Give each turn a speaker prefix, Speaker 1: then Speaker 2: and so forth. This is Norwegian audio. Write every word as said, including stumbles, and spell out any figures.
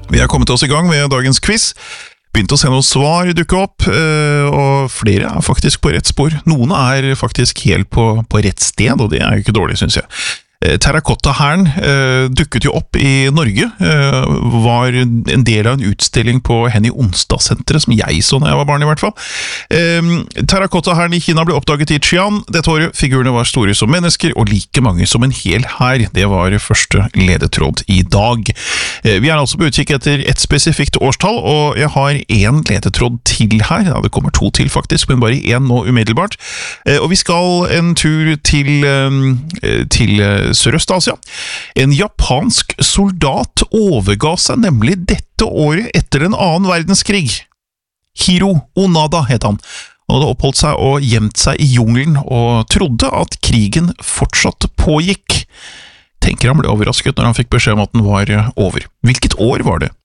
Speaker 1: Vi er kommet oss i gang med dagens quiz. Begynte å se noen svar dukke opp, og flere er faktisk på rett spor. Noen er faktisk helt på, på rett sted, og det er jo ikke dårlig, synes jeg. Terrakotta-hæren eh, dukket jo opp i Norge, eh, var en del av en utstilling på Henny Onsdag-senteret, som jeg så når jeg var barn i hvert fall. Eh, Terrakotta-hæren i Kina ble oppdaget i Xi'an dette året. Figurene var store som mennesker, og like mange som en hel hær. Det var første ledetråd i dag. Eh, vi er altså på utkikk etter et spesifikt årstall, og jeg har en ledetråd til her. Ja, det kommer to til faktisk, men bare en nå umiddelbart. Eh, og vi skal en tur til, eh, til Sørøst-Asia. En japansk soldat overga seg nemlig dette året etter den annen verdenskrig. Hiro Onada het han. Han hadde oppholdt seg og gjemt seg i jungelen og trodde at krigen fortsatt pågikk. Tenker han ble overrasket når han fikk beskjed om at den var over. Hvilket år var det?